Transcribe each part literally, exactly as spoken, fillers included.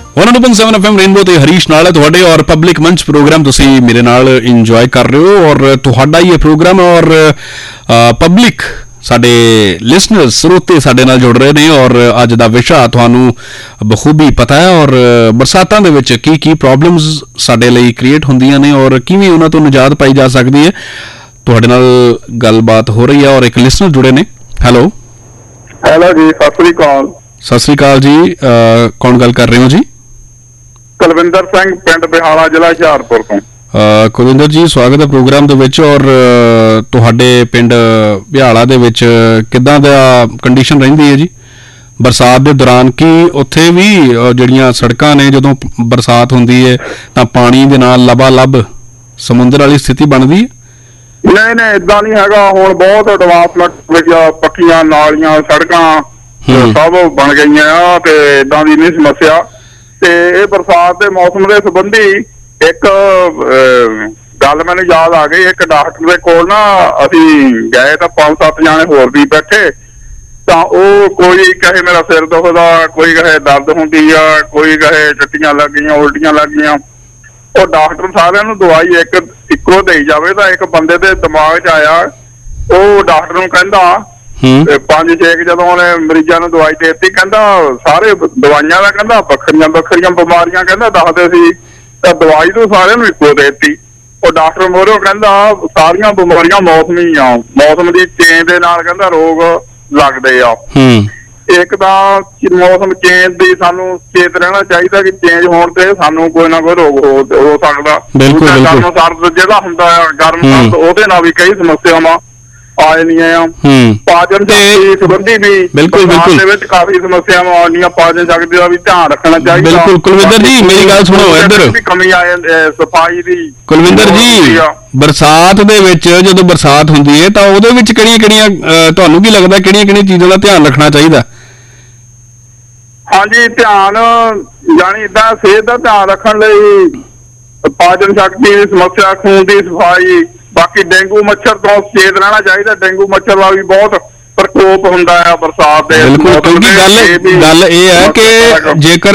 One two point seven F M rainbow ते हरीश नाल है तुहाडे और पब्लिक मंच प्रोग्राम तुसी मेरे नाल इंजॉय कर रहे हो और तुहाडा ये प्रोग्राम और पब्लिक साडे लिसनर्स श्रोते साडे नाल जुड़ रहे ने और अज दा विशा तुहानू बखूबी पता है और बरसातां दे विच की की प्रॉब्लम्स साडे लई क्रिएट हुंदियां ने और किवें उन्हां तों निजात पाई जा सकदी है। तुहाडे नाल गलबात हो रही है और एक लिसनर जुड़े ने। हेलो हेलो जी, सत श्री अकाल। सत श्री अकाल जी, कौन गल कर रहे हो जी? कुलविंदर सिंह, पिंड बिहाड़ा, जिला हुशियारपुर तो। कुलविंदर जी, स्वागत है प्रोग्राम दे विच। और तुहाडे पिंड बिहाड़ा दे विच किदां दा कंडीशन रहिंदी है जी बरसात दे दौरान? की उत्थे भी जिहड़ियां सड़कां ने जदों बरसात हुंदी है तां पानी दे नाल लबालब समुंदर वाली स्थिति बनदी है? नहीं नहीं, इदां नहीं हैगा। हुण बहुत एडवांसमेंट विच पक्कियां नालियां सड़कां सब बन गईयां ते इदां दी नहीं समस्या। ते इह बरसात दे मौसम दे संबंधी एक गल मैनूं याद आ गई। एक डॉक्टर दे कोल ना असीं गए तां पांच सत्त जाणे होर भी बैठे तां ओह कोई कहे मेरा सिर दुखदा, कोई कहे दर्द हुंदी आ, कोई कहे टट्टियां लग गईयां, उल्टियां लग गईयां। ਉਹ ਡਾਕਟਰ ਸਾਰਿਆਂ ਨੂੰ ਦਵਾਈ ਇੱਕ ਇੱਕੋ ਦੇਈ ਜਾਵੇ ਤਾਂ ਇੱਕ ਬੰਦੇ ਦੇ ਦਿਮਾਗ 'ਚ ਆਇਆ, ਉਹ ਡਾਕਟਰ ਨੂੰ ਕਹਿੰਦਾ ਪੰਜ ਛੇ ਜਦੋਂ ਉਹਨੇ ਮਰੀਜ਼ਾਂ ਨੂੰ ਦਵਾਈ ਦੇ ਦਿੱਤੀ, ਕਹਿੰਦਾ ਸਾਰੇ ਦਵਾਈਆਂ ਦਾ ਕਹਿੰਦਾ ਵੱਖਰੀਆਂ ਵੱਖਰੀਆਂ ਬਿਮਾਰੀਆਂ ਕਹਿੰਦਾ ਦੱਸਦੇ ਸੀ ਤਾਂ ਦਵਾਈ ਤੋਂ ਸਾਰਿਆਂ ਨੂੰ ਇੱਕੋ ਦੇ ਦਿੱਤੀ। ਉਹ ਡਾਕਟਰ ਮੋਹਰੋਂ ਕਹਿੰਦਾ ਸਾਰੀਆਂ ਬਿਮਾਰੀਆਂ ਮੌਸਮੀ ਆ, ਮੌਸਮ ਦੀ ਚੇਂਜ ਦੇ ਨਾਲ ਕਹਿੰਦਾ ਰੋਗ ਲੱਗਦੇ ਆ। ਇੱਕ ਤਾਂ ਮੌਸਮ ਚੇਂਜ ਦੀ ਸਾਨੂੰ ਚੇਤ ਰਹਿਣਾ ਚਾਹੀਦਾ ਕਿ ਚੇਂਜ ਹੋਣ ਤੇ ਸਾਨੂੰ ਕੋਈ ਨਾ ਕੋਈ ਰੋਗ ਹੋ ਸਕਦਾ। ਗਰਮ ਸਰਦ ਜਿਹੜਾ ਹੁੰਦਾ ਆ, ਗਰਮ ਸਰਦ ਉਹਦੇ ਨਾਲ ਵੀ ਕਈ ਸਮੱਸਿਆਵਾਂ ਆ ਜਾਂਦੀਆਂ ਆ। ਪਾਚਨ ਸ਼ਕਤੀ ਸੰਬੰਧੀ ਵੀ ਬਿਲਕੁਲ ਬਿਲਕੁਲ ਦੇ ਵਿੱਚ ਕਾਫੀ ਸਮੱਸਿਆਵਾਂ ਆਉਂਦੀਆਂ। ਪਾਚਨ ਸ਼ਕਤੀ ਦਾ ਵੀ ਧਿਆਨ ਰੱਖਣਾ ਚਾਹੀਦਾ। ਬਿਲਕੁਲ ਕੁਲਵਿੰਦਰ ਜੀ, ਮੇਰੀ ਗੱਲ ਸੁਣੋ ਇੱਧਰ ਵੀ ਕਮੀ ਆ ਜਾਂਦੀ ਸਫਾਈ ਦੀ। ਕੁਲਵਿੰਦਰ ਜੀ, ਬਰਸਾਤ ਦੇ ਵਿੱਚ ਜਦੋਂ ਬਰਸਾਤ ਹੁੰਦੀ ਹੈ ਤਾਂ ਉਹਦੇ ਵਿੱਚ ਕਿਹੜੀਆਂ ਕਿਹੜੀਆਂ ਤੁਹਾਨੂੰ ਕੀ ਲੱਗਦਾ ਕਿਹੜੀਆਂ ਕਿਹੜੀਆਂ ਚੀਜ਼ਾਂ ਦਾ ਧਿਆਨ ਰੱਖਣਾ ਚਾਹੀਦਾ? ਹਾਂਜੀ, ਧਿਆਨ ਜਾਣੀ ਏਦਾਂ ਸਿਹਤ ਦਾ ਧਿਆਨ ਰੱਖਣ ਲਈ ਪਾਚਨ ਸ਼ਕਤੀ ਦੀ ਸਮੱਸਿਆ, ਖੂਨ ਦੀ ਸਫਾਈ, ਬਾਕੀ ਡੇਂਗੂ ਮੱਛਰ ਤੋਂ ਸੁਚੇਤ ਰਹਿਣਾ ਚਾਹੀਦਾ। ਡੇਂਗੂ ਮੱਛਰ ਦਾ ਵੀ ਬਹੁਤ ਪ੍ਰਕੋਪ ਹੁੰਦਾ ਆ ਬਰਸਾਤ ਦੇ। ਬਿਲਕੁਲ, ਕਿਉਂਕਿ ਗੱਲ ਗੱਲ ਇਹ ਹੈ ਕਿ ਜੇਕਰ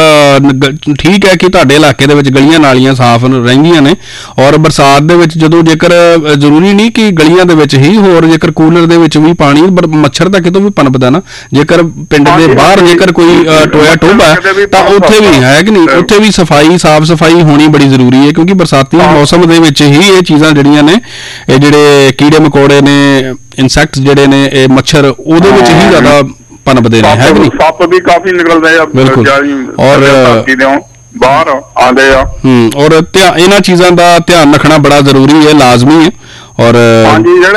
ਠੀਕ ਹੈ ਕਿ ਤੁਹਾਡੇ ਇਲਾਕੇ ਦੇ ਵਿੱਚ ਗਲੀਆਂ ਨਾਲੀਆਂ ਸਾਫ਼ ਰਹਿੰਦੀਆਂ ਨੇ ਔਰ ਬਰਸਾਤ ਦੇ ਵਿੱਚ ਜਦੋਂ ਜੇਕਰ ਜ਼ਰੂਰੀ ਨਹੀਂ ਕਿ ਗਲੀਆਂ ਦੇ ਵਿੱਚ ਹੀ, ਹੋਰ ਜੇਕਰ ਕੂਲਰ ਦੇ ਵਿੱਚ ਵੀ ਪਾਣੀ ਮੱਛਰ ਤਾਂ ਕਿਤੋਂ ਵੀ ਪਨਪਦਾ ਨਾ। ਜੇਕਰ ਪਿੰਡ ਦੇ ਬਾਹਰ ਜੇਕਰ ਕੋਈ ਟੋਇਆ ਟੋਭਾ ਹੈ ਤਾਂ ਉੱਥੇ ਵੀ ਹੈ ਕਿ ਨਹੀਂ, ਉੱਥੇ ਵੀ ਸਫਾਈ ਸਾਫ਼ ਸਫਾਈ ਹੋਣੀ ਬੜੀ ਜ਼ਰੂਰੀ ਹੈ ਕਿਉਂਕਿ ਬਰਸਾਤੀ ਮੌਸਮ ਦੇ ਵਿੱਚ ਹੀ ਇਹ ਚੀਜ਼ਾਂ ਜਿਹੜੀਆਂ ਨੇ, ਇਹ ਜਿਹੜੇ ਕੀੜੇ ਮਕੌੜੇ ਨੇ, ਇਨਸੈਕਟਸ ਜਿਹੜੇ ਨੇ, ਇਹ ਮੱਛਰ ਉਹਦੇ ਵਿੱਚ ਹੀ ਜ਼ਿਆਦਾ ਪਨਪਦੇ ਨੇ, ਹੈ ਕਿ ਨਹੀਂ? ਸੱਪ ਵੀ ਕਾਫੀ ਨਿਕਲਦੇ ਆ ਬਿਲਕੁਲ ਔਰ ਬਾਹਰ ਆਉਂਦੇ ਆ। ਹੂੰ ਔਰ ਇਹਨਾਂ ਚੀਜ਼ਾਂ ਦਾ ਧਿਆਨ ਰੱਖਣਾ ਬੜਾ ਜ਼ਰੂਰੀ ਹੈ, ਲਾਜ਼ਮੀ ਹੈ। ਔਰ